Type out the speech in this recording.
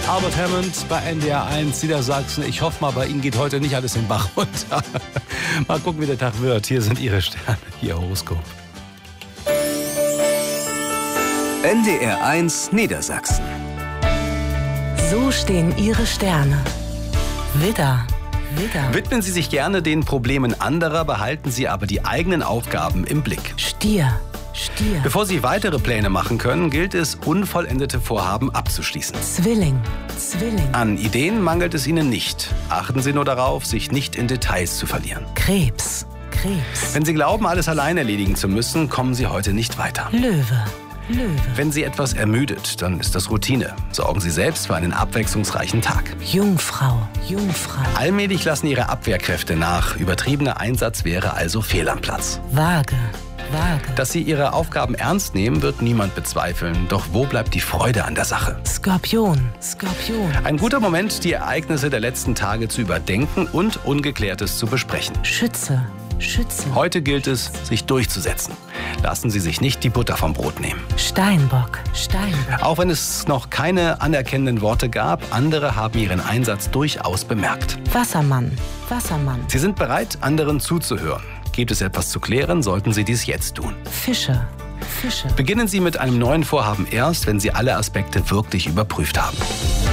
Albert Hammond bei NDR 1 Niedersachsen. Ich hoffe mal, bei Ihnen geht heute nicht alles den Bach runter. Mal gucken, wie der Tag wird. Hier sind Ihre Sterne, Ihr Horoskop. NDR 1 Niedersachsen. So stehen Ihre Sterne. Widder. Widmen Sie sich gerne den Problemen anderer, behalten Sie aber die eigenen Aufgaben im Blick. Stier. Bevor Sie weitere Pläne machen können, gilt es, unvollendete Vorhaben abzuschließen. Zwilling. An Ideen mangelt es Ihnen nicht. Achten Sie nur darauf, sich nicht in Details zu verlieren. Krebs. Wenn Sie glauben, alles allein erledigen zu müssen, kommen Sie heute nicht weiter. Löwe. Wenn Sie etwas ermüdet, dann ist das Routine. Sorgen Sie selbst für einen abwechslungsreichen Tag. Jungfrau. Allmählich lassen Ihre Abwehrkräfte nach. Übertriebener Einsatz wäre also fehl am Platz. Waage. Dass Sie Ihre Aufgaben ernst nehmen, wird niemand bezweifeln. Doch wo bleibt die Freude an der Sache? Skorpion. Ein guter Moment, die Ereignisse der letzten Tage zu überdenken und Ungeklärtes zu besprechen. Schütze. Heute gilt es, sich durchzusetzen. Lassen Sie sich nicht die Butter vom Brot nehmen. Steinbock. Auch wenn es noch keine anerkennenden Worte gab, andere haben Ihren Einsatz durchaus bemerkt. Wassermann. Sie sind bereit, anderen zuzuhören. Gibt es etwas zu klären, sollten Sie dies jetzt tun. Fische. Beginnen Sie mit einem neuen Vorhaben erst, wenn Sie alle Aspekte wirklich überprüft haben.